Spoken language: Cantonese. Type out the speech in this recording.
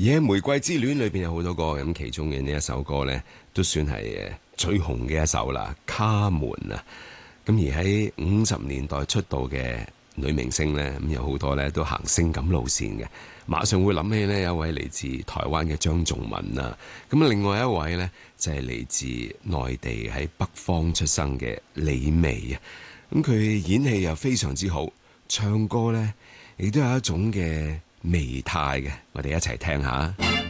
而喺《玫瑰之戀》裏邊有好多歌，咁其中嘅呢一首歌呢，都算係最紅嘅一首啦，《卡門》啊。咁而喺50年代出道嘅女明星呢，咁有好多呢都行性感路線嘅，馬上會諗起呢有一位嚟自台灣嘅張頌文啊。咁另外一位呢，就係嚟自內地喺北方出生嘅李薇啊。咁佢演戲又非常之好，唱歌呢亦都有一種嘅媚態嘅，我哋一齊聽下。